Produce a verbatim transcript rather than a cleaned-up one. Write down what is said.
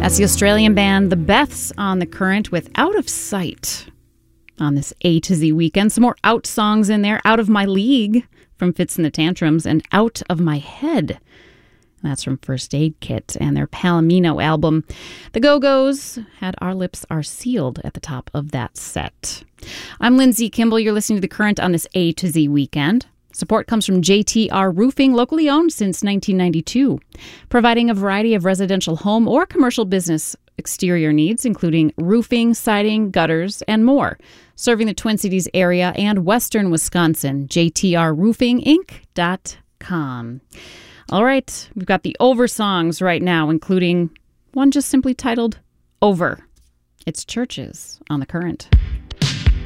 That's the Australian band The Beths on The Current with Out of Sight on this A to Z weekend. Some more Out songs in there. Out of My League from Fitz and the Tantrums and Out of My Head. That's from First Aid Kit and their Palomino album. The Go-Go's had Our Lips Are Sealed at the top of that set. I'm Lindsay Kimball. You're listening to The Current on this A to Z weekend. Support comes from J T R Roofing, locally owned since nineteen ninety-two, providing a variety of residential home or commercial business exterior needs, including roofing, siding, gutters, and more. Serving the Twin Cities area and western Wisconsin, j t r roofing inc dot com. All right, we've got the Over songs right now, including one just simply titled Over. It's Churches on The Current.